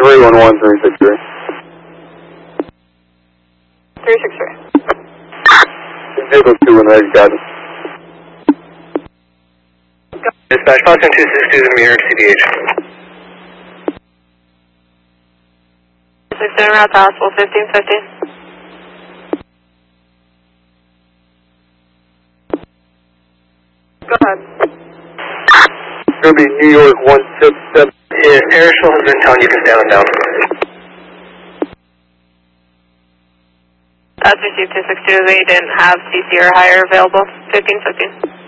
311, 363. 363. Vehicle 2 when ready, guidance. Dispatch, Falcon 262 is going to be here at CDH. 16 route to hospital, 1550. Go ahead. It's going to be New York 167. Yes, Airshell has been telling you to stand down. That's received 262. They didn't have CC or higher available, 1550.